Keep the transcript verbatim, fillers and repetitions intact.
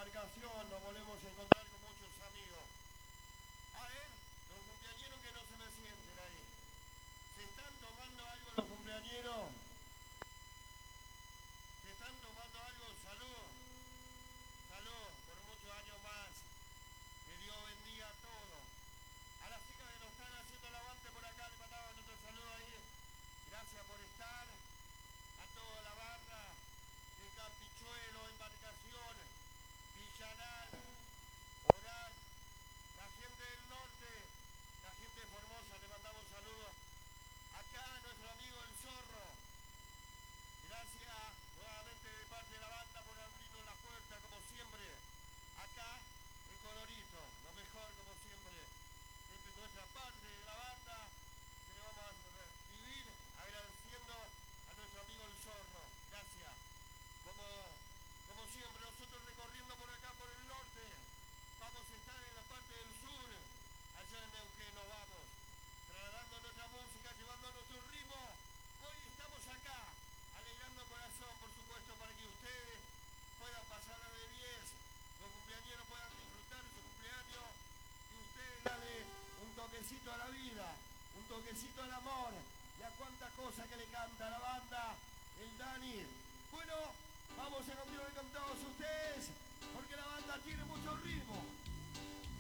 embarcación nos volvemos a encontrar con muchos amigos. A ver, los cumpleañeros que no se me sienten ahí. ¿Se están tomando algo los cumpleañeros? ¿Se están tomando algo? Salud. Salud, por muchos años más. Que Dios bendiga a todos. A las chicas que nos están haciendo el aguante por acá, le mandaba nuestro saludo ahí. Gracias por estar. A toda la barra de Campichuelo, Embarcación, Villanal, Oral, la gente del norte, la gente de Formosa, le mandamos saludos. Acá nuestro amigo el Zorro. Gracias nuevamente de parte de la banda por abrirnos la puerta, como siempre. Acá el colorito, lo mejor como siempre. Desde nuestra parte de la banda, que le vamos a vivir agradeciendo a nuestro amigo el Zorro. Gracias. Como, como siempre, nosotros recorriendo por acá, por el norte, vamos a estar en la parte del sur, allá en Neuquén nos vamos, trasladando nuestra música, llevando nuestro ritmo. Hoy estamos acá, alegrando el corazón, por supuesto, para que ustedes puedan pasarla de diez, los cumpleañeros puedan disfrutar su cumpleaños, y ustedes darle un toquecito a la vida, un toquecito al amor, y a cuántas cosas que le canta la banda, el Dani. Bueno, vamos a continuar con todos ustedes, porque la banda tiene mucho ritmo.